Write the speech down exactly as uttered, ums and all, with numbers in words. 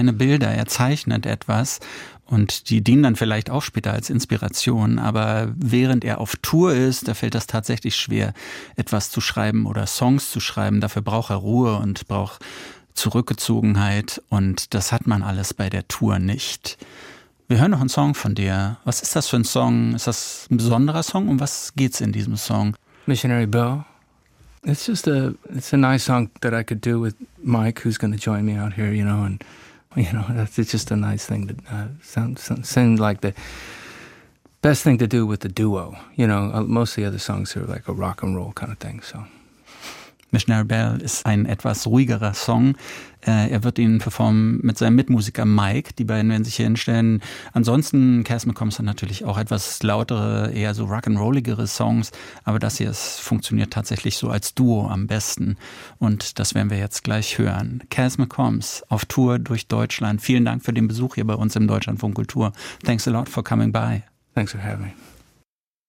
seine Bilder, er zeichnet etwas und die dienen dann vielleicht auch später als Inspiration, aber während er auf Tour ist, da fällt das tatsächlich schwer, etwas zu schreiben oder Songs zu schreiben. Dafür braucht er Ruhe und braucht Zurückgezogenheit und das hat man alles bei der Tour nicht. Wir hören noch einen Song von dir. Was ist das für ein Song? Ist das ein besonderer Song? Um was geht's in diesem Song? Missionary Bell. It's just a, it's a nice song that I could do with Mike, who's going to join me out here, you know, and, you know, that's, it's just a nice thing to uh, sound, sound, sound like the best thing to do with the duo, you know. Most of the other songs are like a rock and roll kind of thing, so. Missionary Bell ist ein etwas ruhigerer Song. Er wird ihn performen mit seinem Mitmusiker Mike. Die beiden werden sich hier hinstellen. Ansonsten, Cass McCombs hat natürlich auch etwas lautere, eher so rock'n'rolligere Songs. Aber das hier ist, funktioniert tatsächlich so als Duo am besten. Und das werden wir jetzt gleich hören. Cass McCombs auf Tour durch Deutschland. Vielen Dank für den Besuch hier bei uns im Deutschlandfunk Kultur. Thanks a lot for coming by. Thanks for having me.